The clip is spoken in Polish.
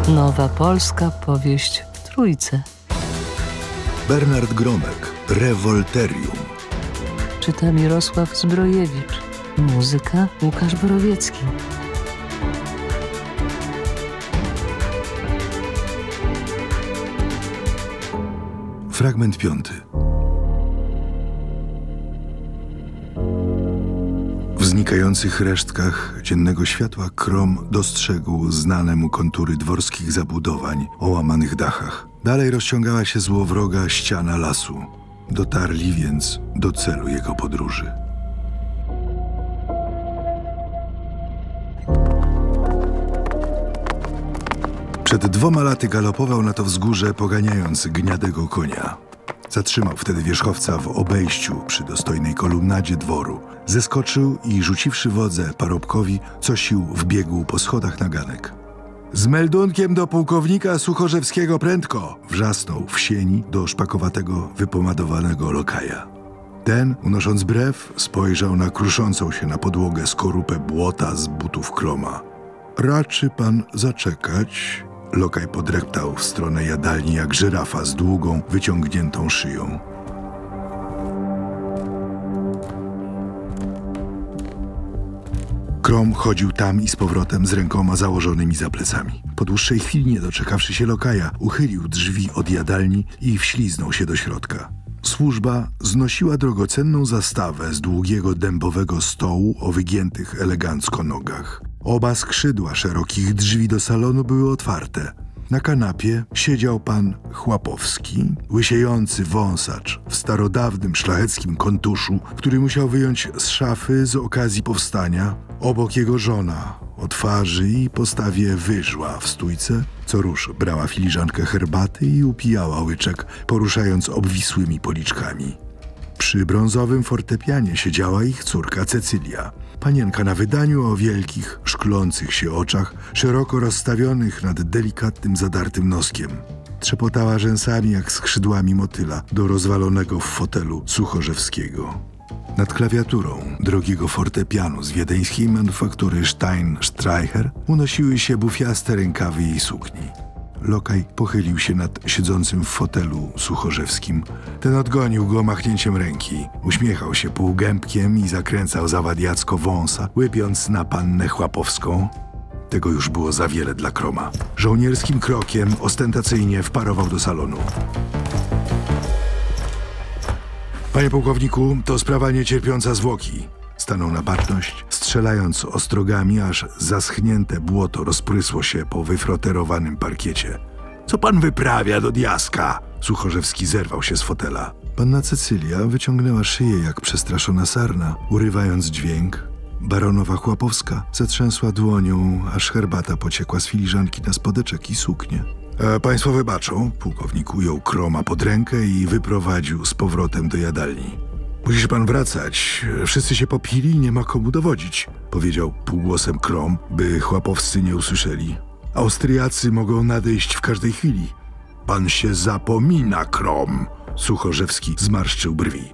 Nowa polska powieść w trójce. Bernard Gromek, Rewolterium. Czyta Mirosław Zbrojewicz. Muzyka Łukasz Borowiecki. Fragment 5. W znikających resztkach dziennego światła Krom dostrzegł znane mu kontury dworskich zabudowań o łamanych dachach. Dalej rozciągała się złowroga ściana lasu. Dotarli więc do celu jego podróży. Przed 2 laty galopował na to wzgórze, poganiając gniadego konia. Zatrzymał wtedy wierzchowca w obejściu przy dostojnej kolumnadzie dworu. Zeskoczył i rzuciwszy wodzę parobkowi, co sił wbiegł po schodach na ganek. Z meldunkiem do pułkownika Suchorzewskiego prędko! Wrzasnął w sieni do szpakowatego, wypomadowanego lokaja. Ten, unosząc brew, spojrzał na kruszącą się na podłogę skorupę błota z butów Kroma. Raczy pan zaczekać? Lokaj podreptał w stronę jadalni jak żyrafa z długą, wyciągniętą szyją. Krom chodził tam i z powrotem z rękoma założonymi za plecami. Po dłuższej chwili, nie doczekawszy się lokaja, uchylił drzwi od jadalni i wśliznął się do środka. Służba znosiła drogocenną zastawę z długiego dębowego stołu o wygiętych elegancko nogach. Oba skrzydła szerokich drzwi do salonu były otwarte. Na kanapie siedział pan Chłapowski, łysiejący wąsacz w starodawnym szlacheckim kontuszu, który musiał wyjąć z szafy z okazji powstania. Obok jego żona, o twarzy i postawie wyżła w stójce, co rusz brała filiżankę herbaty i upijała łyczek, poruszając obwisłymi policzkami. Przy brązowym fortepianie siedziała ich córka Cecylia. Panienka na wydaniu o wielkich, szklących się oczach, szeroko rozstawionych nad delikatnym, zadartym noskiem. Trzepotała rzęsami jak skrzydłami motyla do rozwalonego w fotelu Suchorzewskiego. Nad klawiaturą drogiego fortepianu z wiedeńskiej manufaktury Stein-Streicher unosiły się bufiaste rękawy jej sukni. Lokaj pochylił się nad siedzącym w fotelu Suchorzewskim. Ten odgonił go machnięciem ręki. Uśmiechał się półgębkiem i zakręcał zawadiacko wąsa, łypiąc na pannę Chłapowską. Tego już było za wiele dla Kroma. Żołnierskim krokiem ostentacyjnie wparował do salonu. Panie pułkowniku, to sprawa niecierpiąca zwłoki. Stanął na baczność, strzelając ostrogami, aż zaschnięte błoto rozprysło się po wyfroterowanym parkiecie. Co pan wyprawia do diaska? Suchorzewski zerwał się z fotela. Panna Cecylia wyciągnęła szyję jak przestraszona sarna, urywając dźwięk. Baronowa Chłapowska zatrzęsła dłonią, aż herbata pociekła z filiżanki na spodeczek i suknię. Państwo wybaczą, pułkownik ujął Kroma pod rękę i wyprowadził z powrotem do jadalni. Musisz pan wracać. Wszyscy się popili i nie ma komu dowodzić, powiedział półgłosem Krom, by chłapowscy nie usłyszeli. Austriacy mogą nadejść w każdej chwili. Pan się zapomina, Krom. Suchorzewski zmarszczył brwi.